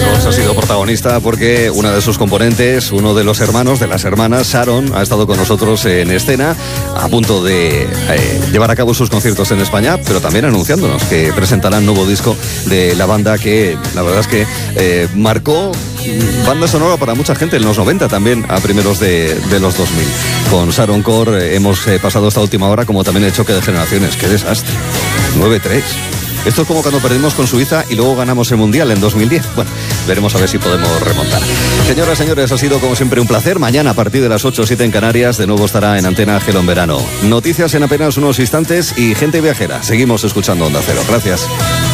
nosotros ha sido protagonista porque una de sus componentes, uno de los hermanos, de las hermanas, Sharon, ha estado con nosotros en escena a punto de llevar a cabo sus conciertos en España, pero también anunciándonos que presentarán nuevo disco de la banda que la verdad es que marcó banda sonora para mucha gente en los 90 también, a primeros de los 2000. Con Sharon Core hemos pasado esta última hora como también el choque de generaciones. ¡Qué desastre! 9-3. Esto es como cuando perdimos con Suiza y luego ganamos el Mundial en 2010. Bueno, veremos a ver si podemos remontar. Señoras, señores, ha sido como siempre un placer. Mañana a partir de las 8 o 7 en Canarias, de nuevo estará en Antena Gelo en verano. Noticias en apenas unos instantes y gente viajera. Seguimos escuchando Onda Cero. Gracias.